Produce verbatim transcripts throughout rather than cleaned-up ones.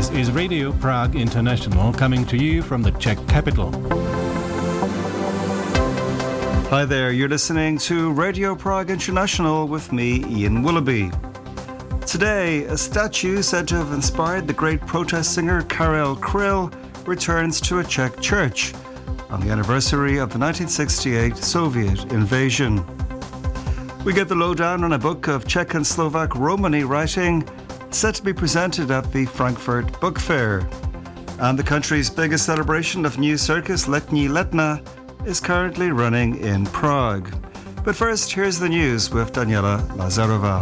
This is Radio Prague International coming to you from the Czech capital. Hi there, you're listening to Radio Prague International with me, Ian Willoughby. Today, a statue said to have inspired the great protest singer Karel Kryl returns to a Czech church on the anniversary of the nineteen sixty-eight Soviet invasion. We get the lowdown on a book of Czech and Slovak Romani writing set to be presented at the Frankfurt Book Fair. And the country's biggest celebration of new circus, Letní Letna, is currently running in Prague. But first, here's the news with Daniela Lazarova.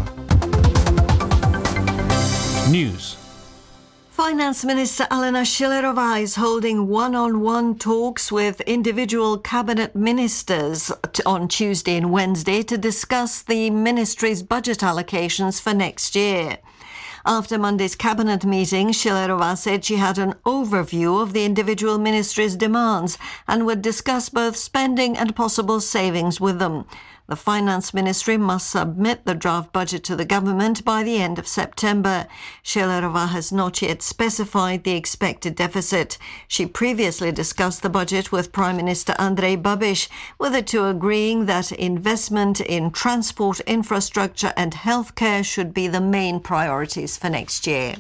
News. Finance Minister Alena Schillerová is holding one-on-one talks with individual cabinet ministers on Tuesday and Wednesday to discuss the ministry's budget allocations for next year. After Monday's cabinet meeting, Schillerová said she had an overview of the individual ministries' demands and would discuss both spending and possible savings with them. The Finance Ministry must submit the draft budget to the government by the end of September. Schillerová has not yet specified the expected deficit. She previously discussed the budget with Prime Minister Andrej Babiš, with the two agreeing that investment in transport infrastructure and healthcare should be the main priorities for next year.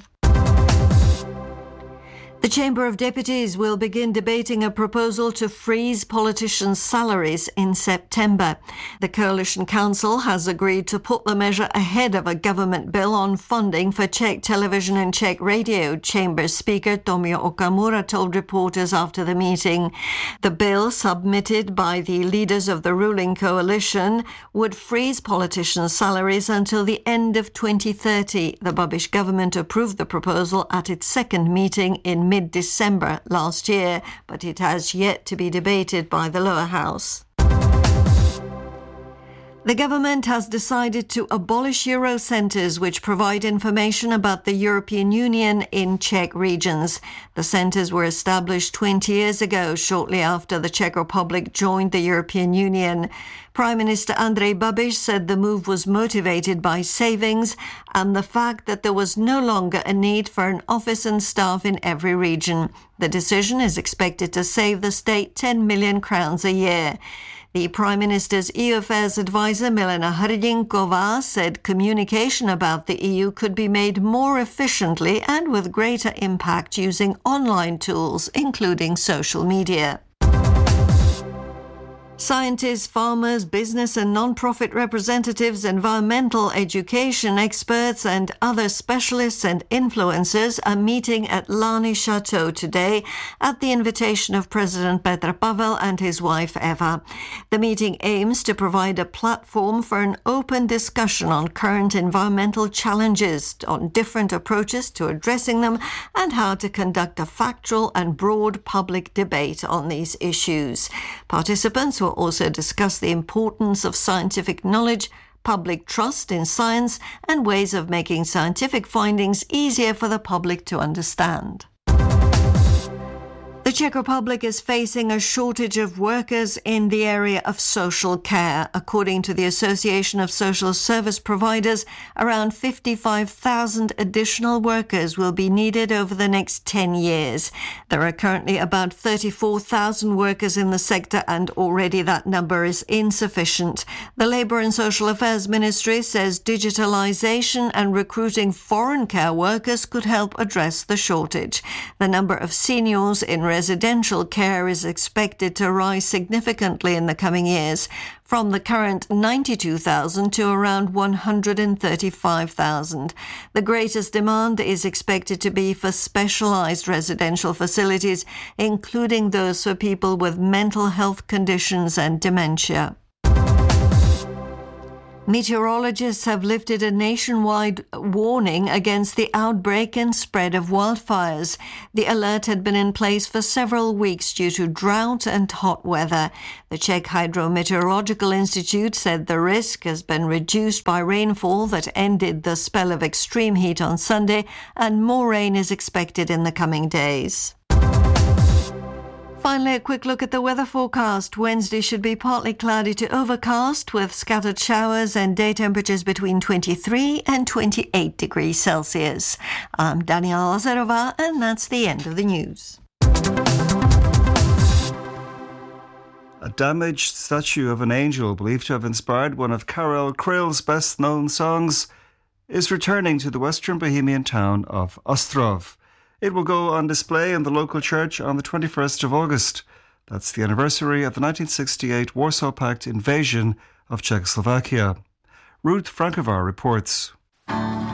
The Chamber of Deputies will begin debating a proposal to freeze politicians' salaries in September. The Coalition Council has agreed to put the measure ahead of a government bill on funding for Czech television and Czech radio, Chamber Speaker Tomio Okamura told reporters after the meeting. The bill, submitted by the leaders of the ruling coalition, would freeze politicians' salaries until the end of twenty thirty. The Babiš government approved the proposal at its second meeting in mid-December last year, but it has yet to be debated by the lower house. The government has decided to abolish Eurocentres, which provide information about the European Union in Czech regions. The centres were established twenty years ago, shortly after the Czech Republic joined the European Union. Prime Minister Andrej Babiš said the move was motivated by savings and the fact that there was no longer a need for an office and staff in every region. The decision is expected to save the state ten million crowns a year. The Prime Minister's E U Affairs advisor Milena Hrdinková said communication about the E U could be made more efficiently and with greater impact using online tools, including social media. Scientists, farmers, business and non-profit representatives, environmental education experts and other specialists and influencers are meeting at Lani Chateau today at the invitation of President Petr Pavel and his wife Eva. The meeting aims to provide a platform for an open discussion on current environmental challenges, on different approaches to addressing them, and how to conduct a factual and broad public debate on these issues. Participants will also discuss the importance of scientific knowledge, public trust in science, and ways of making scientific findings easier for the public to understand. The Czech Republic is facing a shortage of workers in the area of social care. According to the Association of Social Service Providers, around fifty-five thousand additional workers will be needed over the next ten years. There are currently about thirty-four thousand workers in the sector, and already that number is insufficient. The Labour and Social Affairs Ministry says digitalisation and recruiting foreign care workers could help address the shortage. The number of seniors in residential care is expected to rise significantly in the coming years, from the current ninety-two thousand to around one hundred thirty-five thousand. The greatest demand is expected to be for specialised residential facilities, including those for people with mental health conditions and dementia. Meteorologists have lifted a nationwide warning against the outbreak and spread of wildfires. The alert had been in place for several weeks due to drought and hot weather. The Czech Hydrometeorological Institute said the risk has been reduced by rainfall that ended the spell of extreme heat on Sunday, and more rain is expected in the coming days. finally, a quick look at the weather forecast. Wednesday should be partly cloudy to overcast with scattered showers and day temperatures between twenty-three and twenty-eight degrees Celsius. I'm Daniela Lazarova, and that's the end of the news. A damaged statue of an angel believed to have inspired one of Karel Kryle's best-known songs is returning to the western Bohemian town of Ostrov. It will go on display in the local church on the twenty-first of August. That's the anniversary of the nineteen sixty-eight Warsaw Pact invasion of Czechoslovakia. Ruth Frankovar reports.